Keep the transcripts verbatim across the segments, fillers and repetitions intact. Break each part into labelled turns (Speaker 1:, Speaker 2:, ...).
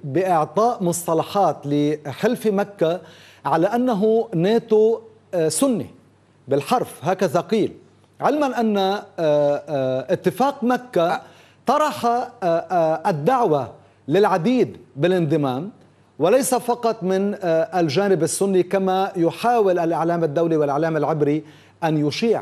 Speaker 1: بإعطاء مصطلحات لحلف مكة على أنه ناتو سني بالحرف، هكذا قيل، علما أن اتفاق مكة طرح الدعوة للعديد بالانضمام وليس فقط من الجانب السني كما يحاول الإعلام الدولي والإعلام العبري أن يشيع.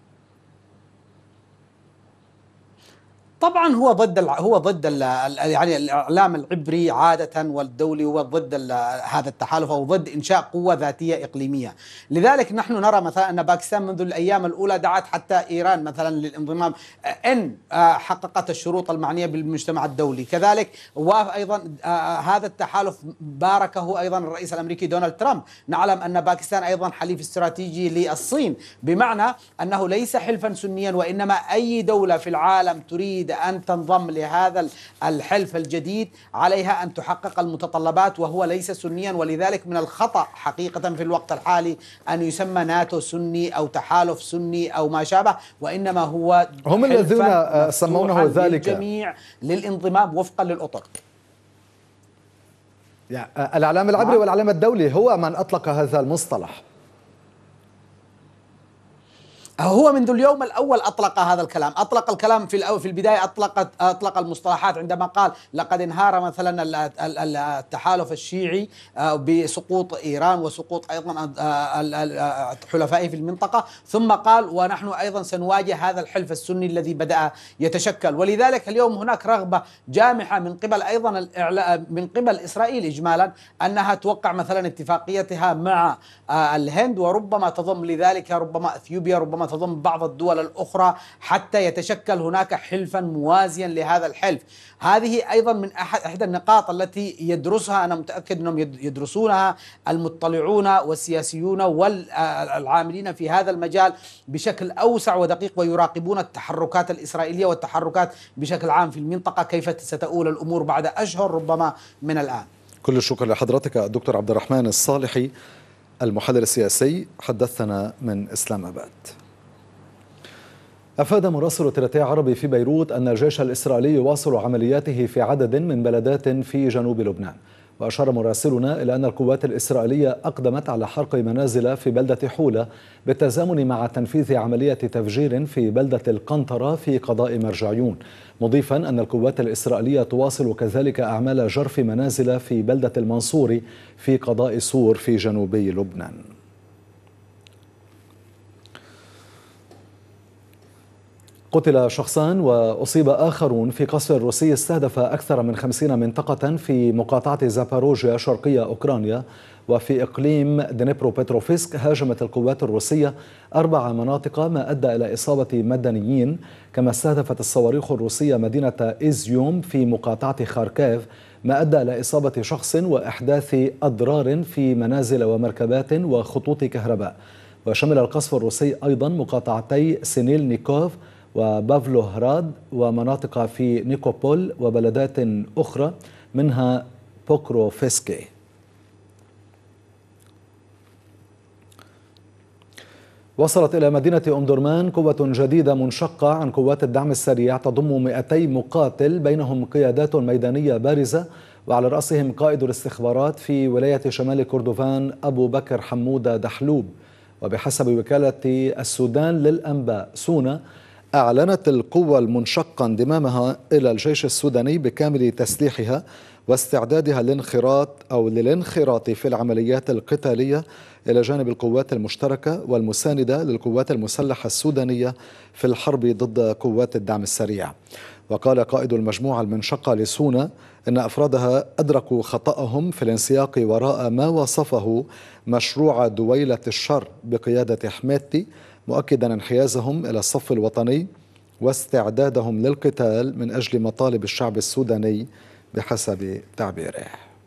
Speaker 2: طبعا هو ضد هو ضد يعني الاعلام العبري عاده والدولي هو ضد هذا التحالف او ضد انشاء قوه ذاتيه اقليميه. لذلك نحن نرى مثلا ان باكستان منذ الايام الاولى دعت حتى ايران مثلا للانضمام ان حققت الشروط المعنيه بالمجتمع الدولي. كذلك وايضا هذا التحالف باركه ايضا الرئيس الامريكي دونالد ترامب. نعلم ان باكستان ايضا حليف استراتيجي للصين، بمعنى انه ليس حلفا سنيا، وانما اي دوله في العالم تريد أن تنضم لهذا الحلف الجديد عليها أن تحقق المتطلبات، وهو ليس سنيا. ولذلك من الخطأ حقيقة في الوقت الحالي أن يسمى ناتو سني أو تحالف سني أو ما شابه، وإنما هو
Speaker 1: هم الذين سمونه ذلك
Speaker 2: للجميع للانضمام وفقا للأطر.
Speaker 1: يعني الإعلام العبري والإعلام الدولي هو من أطلق هذا المصطلح.
Speaker 2: هو منذ اليوم الأول أطلق هذا الكلام، أطلق الكلام في في البداية، أطلق أطلق المصطلحات عندما قال لقد انهار مثلا التحالف الشيعي بسقوط إيران وسقوط أيضا حلفائه في المنطقة، ثم قال ونحن أيضا سنواجه هذا الحلف السني الذي بدأ يتشكل. ولذلك اليوم هناك رغبة جامحة من قبل أيضا من قبل إسرائيل إجمالا أنها توقع مثلا اتفاقيتها مع الهند، وربما تضم لذلك ربما أثيوبيا، ربما تضم بعض الدول الأخرى، حتى يتشكل هناك حلفا موازيا لهذا الحلف. هذه أيضا من أحد إحدى النقاط التي يدرسها، أنا متأكد أنهم يدرسونها المطلعون والسياسيون والعاملين في هذا المجال بشكل أوسع ودقيق، ويراقبون التحركات الإسرائيلية والتحركات بشكل عام في المنطقة كيف ستؤول الأمور بعد أشهر ربما من الآن.
Speaker 1: كل الشكر لحضرتك الدكتور عبد الرحمن الصالحي، المحلل السياسي، حدثنا من إسلام آباد. أفاد مراسل تلاتي عربي في بيروت أن الجيش الإسرائيلي يواصل عملياته في عدد من بلدات في جنوب لبنان. وأشار مراسلنا إلى أن القوات الإسرائيلية أقدمت على حرق منازل في بلدة حولة بالتزامن مع تنفيذ عملية تفجير في بلدة القنطرة في قضاء مرجعيون، مضيفا أن القوات الإسرائيلية تواصل كذلك أعمال جرف منازل في بلدة المنصوري في قضاء صور في جنوبي لبنان. قتل شخصان وأصيب آخرون في قصف روسي استهدف أكثر من خمسين منطقة في مقاطعة زاباروجيا شرقية أوكرانيا وفي إقليم دنيبرو بتروفسك. هاجمت القوات الروسية أربع مناطق ما أدى إلى إصابة مدنيين، كما استهدفت الصواريخ الروسية مدينة إيزيوم في مقاطعة خاركيف ما أدى إلى إصابة شخص وإحداث أضرار في منازل ومركبات وخطوط كهرباء. وشمل القصف الروسي أيضا مقاطعتي سينيل نيكوف وبافلوهراد ومناطق في نيكوبول وبلدات أخرى منها بوكروفسكي. وصلت إلى مدينة أم درمان قوة جديدة منشقة عن قوات الدعم السريع تضم مئتي مقاتل، بينهم قيادات ميدانية بارزة وعلى رأسهم قائد الاستخبارات في ولاية شمال كردفان أبو بكر حمودة دحلوب. وبحسب وكالة السودان للأنباء سونا، أعلنت القوة المنشقة انضمامها إلى الجيش السوداني بكامل تسليحها واستعدادها للانخراط أو للانخراط في العمليات القتالية إلى جانب القوات المشتركة والمساندة للقوات المسلحة السودانية في الحرب ضد قوات الدعم السريع. وقال قائد المجموعة المنشقة لسونا إن أفرادها أدركوا خطأهم في الانسياق وراء ما وصفه مشروع دويلة الشر بقيادة حميدتي، مؤكدا انحيازهم إلى الصف الوطني واستعدادهم للقتال من أجل مطالب الشعب السوداني بحسب تعبيره.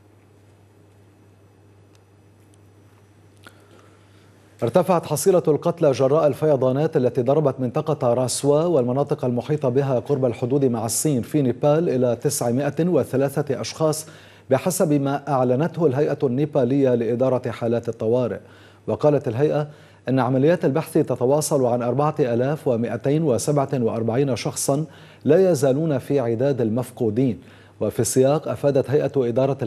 Speaker 1: ارتفعت حصيلة القتلى جراء الفيضانات التي ضربت منطقة راسوا والمناطق المحيطة بها قرب الحدود مع الصين في نيبال إلى تسعمائة وثلاثة أشخاص بحسب ما أعلنته الهيئة النيبالية لإدارة حالات الطوارئ. وقالت الهيئة أن عمليات البحث تتواصل عن أربعة آلاف ومئتين وسبعة وأربعين شخصا لا يزالون في عداد المفقودين. وفي السياق أفادت هيئة إدارة